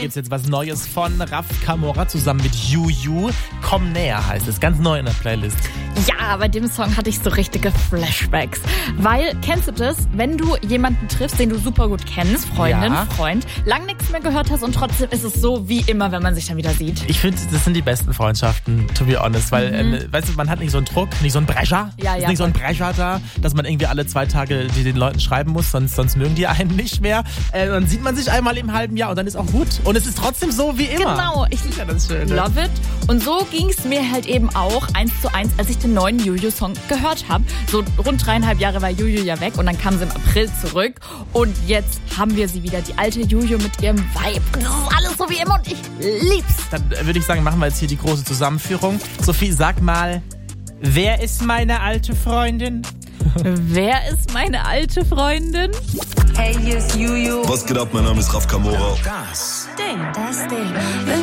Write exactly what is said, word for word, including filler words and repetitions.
gibt's jetzt was Neues von Raf Camora zusammen mit Juju. Komm näher heißt es, ganz neu in der Playlist. Ja, bei dem Song hatte ich so richtige Flashbacks. Weil, kennst du das, wenn du jemanden triffst, den du super gut kennst, Freundin, Ja. Freund, lang nichts mehr gehört hast und trotzdem ist es so wie immer, wenn man sich dann wieder sieht. Ich finde, das sind die besten Freundschaften, to be honest, weil, mhm. ähm, weißt du, man hat nicht so einen Druck, nicht so einen Brecher. Ja, ist ja. nicht so ein Brecher da, dass man irgendwie alle zwei Tage die den Leuten schreiben muss, sonst, sonst mögen die einen nicht mehr. Äh, dann sieht man sich einmal im halben Jahr und dann ist auch gut. Und es ist trotzdem so wie immer. Genau, ich Ja, das ist schön, ne? love it. Und so ging es mir halt eben auch eins zu eins, als ich den neuen Juju-Song gehört habe. So rund dreieinhalb Jahre war Juju ja weg und dann kam sie im April zurück. Und jetzt haben wir sie wieder, die alte Juju mit ihrem Vibe. Und das ist alles so wie immer und ich lieb's. Dann äh, würde ich sagen, machen wir jetzt hier die große Zusammenführung. Sophie, sag mal, wer ist meine alte Freundin? Wer ist meine alte Freundin? Hey, hier ist Juju. Was geht ab? Mein Name ist Raf Camora. Das Ding.